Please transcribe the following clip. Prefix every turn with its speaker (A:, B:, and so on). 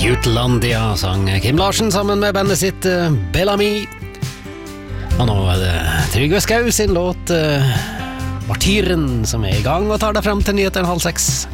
A: Jutlandia sang Kim Larsen sammen med bandet sitt Bellamy. Og nå det Trygve Skau sin låt Martyren som I gang og tar deg frem til nyheten 5:30.